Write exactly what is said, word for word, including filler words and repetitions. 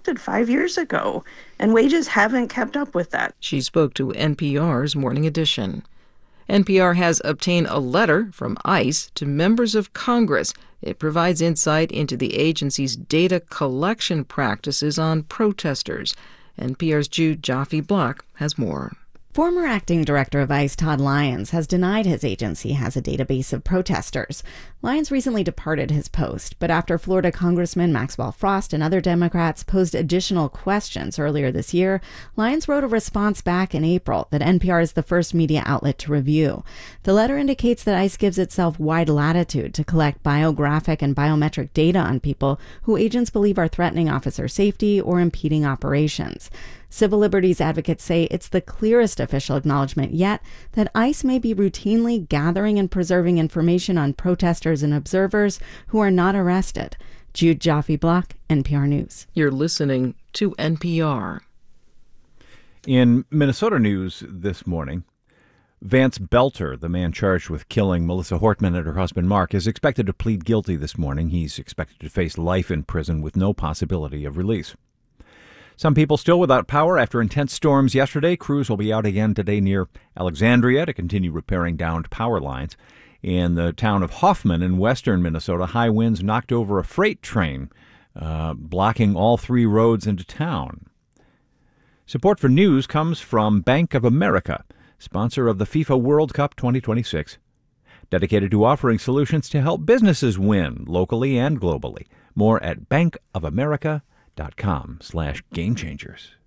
expected five years ago, and wages haven't kept up with that. She spoke to N P R's Morning Edition. N P R has obtained a letter from ICE to members of Congress. It provides insight into the agency's data collection practices on protesters. N P R's Jude Joffe-Block has more. Former acting director of ICE Todd Lyons has denied his agency has a database of protesters. Lyons recently departed his post, but after Florida Congressman Maxwell Frost and other Democrats posed additional questions earlier this year, Lyons wrote a response back in April that N P R is the first media outlet to review. The letter indicates that ICE gives itself wide latitude to collect biographic and biometric data on people who agents believe are threatening officer safety or impeding operations. Civil liberties advocates say it's the clearest official acknowledgement yet that ICE may be routinely gathering and preserving information on protesters and observers who are not arrested. Jude Joffe-Block, N P R News. You're listening to N P R. In Minnesota news this morning, Vance Belter, the man charged with killing Melissa Hortman and her husband Mark, is expected to plead guilty this morning. He's expected to face life in prison with no possibility of release. Some people still without power after intense storms yesterday. Crews will be out again today near Alexandria to continue repairing downed power lines. In the town of Hoffman in western Minnesota, high winds knocked over a freight train, uh, blocking all three roads into town. Support for news comes from Bank of America, sponsor of the FIFA World Cup twenty twenty-six, dedicated to offering solutions to help businesses win locally and globally. More at bankofamerica.com slash game changers.